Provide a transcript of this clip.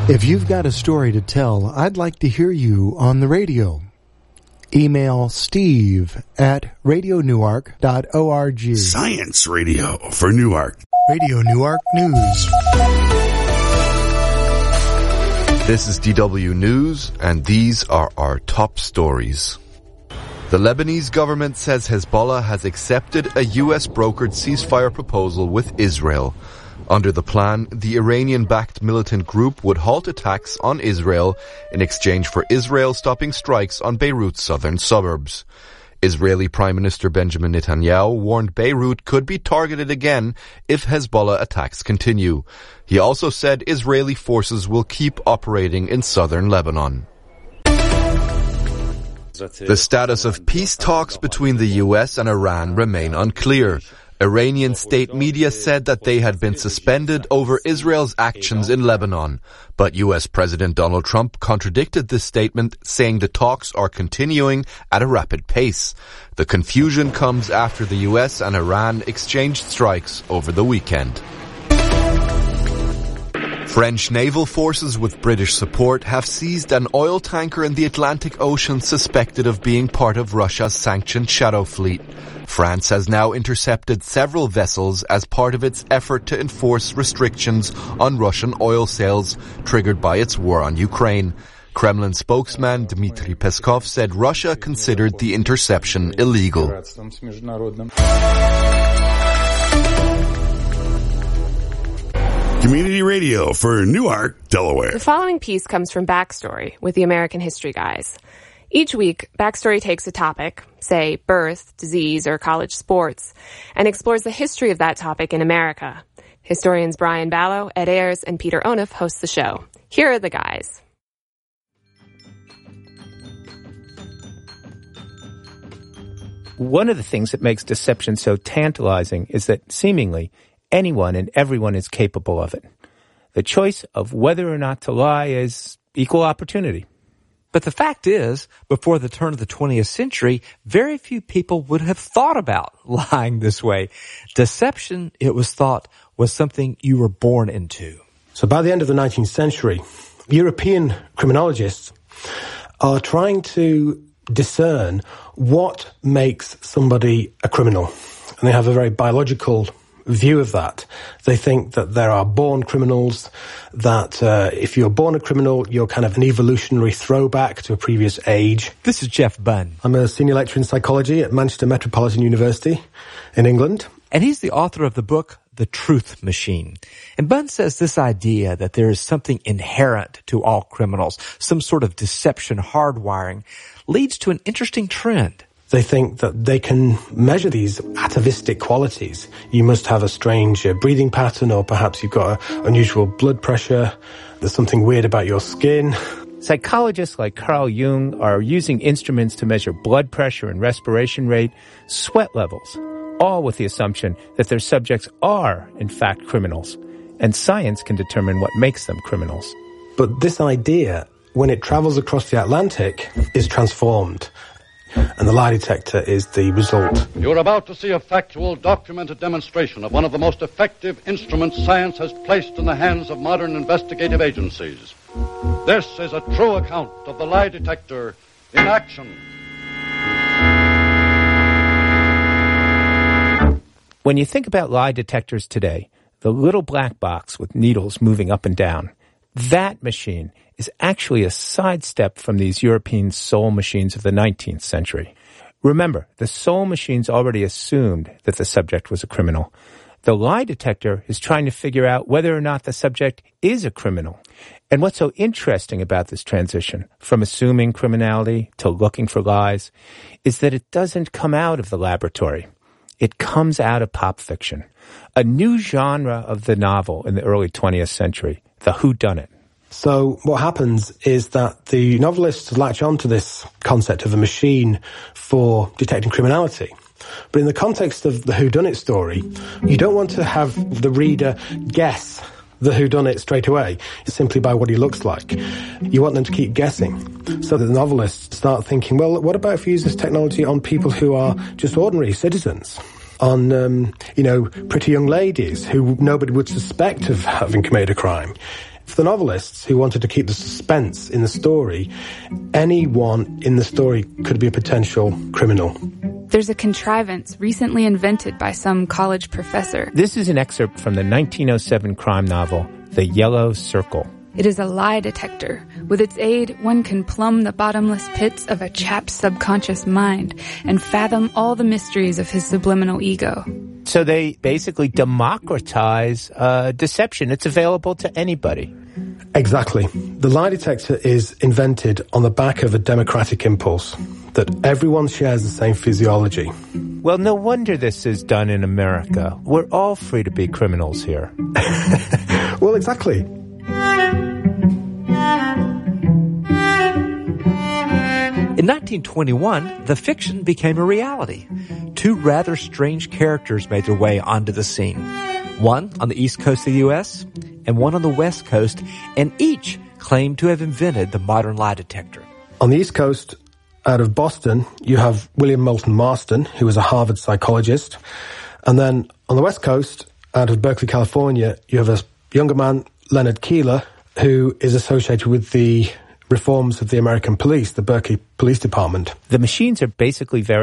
If you've got a story to tell, I'd like to hear you on the radio. Email steve@radionewark.org. Science Radio for Newark. Radio Newark News. This is DW News, and these are our top stories. The Lebanese government says Hezbollah has accepted a U.S.-brokered ceasefire proposal with Israel. Under the plan, the Iranian-backed militant group would halt attacks on Israel in exchange for Israel stopping strikes on Beirut's southern suburbs. Israeli Prime Minister Benjamin Netanyahu warned Beirut could be targeted again if Hezbollah attacks continue. He also said Israeli forces will keep operating in southern Lebanon. The status of peace talks between the U.S. and Iran remain unclear. Iranian state media said that they had been suspended over Israel's actions in Lebanon. But U.S. President Donald Trump contradicted this statement, saying the talks are continuing at a rapid pace. The confusion comes after the U.S. and Iran exchanged strikes over the weekend. French naval forces with British support have seized an oil tanker in the Atlantic Ocean suspected of being part of Russia's sanctioned Shadow Fleet. France has now intercepted several vessels as part of its effort to enforce restrictions on Russian oil sales triggered by its war on Ukraine. Kremlin spokesman Dmitry Peskov said Russia considered the interception illegal. Community Radio for Newark, Delaware. The following piece comes from Backstory with the American History Guys. Each week, Backstory takes a topic, say birth, disease, or college sports, and explores the history of that topic in America. Historians Brian Ballow, Ed Ayers, and Peter Onuf host the show. Here are the guys. One of the things that makes deception so tantalizing is that seemingly anyone and everyone is capable of it. The choice of whether or not to lie is equal opportunity. But the fact is, before the turn of the 20th century, very few people would have thought about lying this way. Deception, it was thought, was something you were born into. So by the end of the 19th century, European criminologists are trying to discern what makes somebody a criminal. And they have a very biological view of that. They think that there are born criminals, that if you're born a criminal, you're kind of an evolutionary throwback to a previous age. This is Jeff Bunn. I'm a senior lecturer in psychology at Manchester Metropolitan University in England. And he's the author of the book, The Truth Machine. And Bunn says this idea that there is something inherent to all criminals, some sort of deception hardwiring, leads to an interesting trend. They think that they can measure these atavistic qualities. You must have a strange breathing pattern, or perhaps you've got unusual blood pressure. There's something weird about your skin. Psychologists like Carl Jung are using instruments to measure blood pressure and respiration rate, sweat levels, all with the assumption that their subjects are, in fact, criminals. And science can determine what makes them criminals. But this idea, when it travels across the Atlantic, is transformed. And the lie detector is the result. You're about to see a factual, documented demonstration of one of the most effective instruments science has placed in the hands of modern investigative agencies. This is a true account of the lie detector in action. When you think about lie detectors today, the little black box with needles moving up and down, that machine is actually a sidestep from these European soul machines of the 19th century. Remember, the soul machines already assumed that the subject was a criminal. The lie detector is trying to figure out whether or not the subject is a criminal. And what's so interesting about this transition from assuming criminality to looking for lies is that it doesn't come out of the laboratory. It comes out of pop fiction, a new genre of the novel in the early 20th century, the whodunit. So what happens is that the novelists latch on to this concept of a machine for detecting criminality. But in the context of the whodunit story, you don't want to have the reader guess the whodunit straight away, simply by what he looks like. You want them to keep guessing. So the novelists start thinking, well, what about if we use this technology on people who are just ordinary citizens? On, pretty young ladies who nobody would suspect of having committed a crime. For the novelists who wanted to keep the suspense in the story, anyone in the story could be a potential criminal. There's a contrivance recently invented by some college professor. This is an excerpt from the 1907 crime novel, The Yellow Circle. It is a lie detector. With its aid, one can plumb the bottomless pits of a chap's subconscious mind and fathom all the mysteries of his subliminal ego. So they basically democratize deception. It's available to anybody. Exactly. The lie detector is invented on the back of a democratic impulse that everyone shares the same physiology. Well, no wonder this is done in America. We're all free to be criminals here. Well, exactly. In 1921, the fiction became a reality. Two rather strange characters made their way onto the scene. One on the east coast of the U.S. and one on the west coast, and each claimed to have invented the modern lie detector. On the East Coast, out of Boston, you have William Moulton Marston, who was a Harvard psychologist. And then on the West Coast, out of Berkeley, California, you have a younger man, Leonard Keeler, who is associated with the reforms of the American police, the Berkeley Police Department. The machines are basically very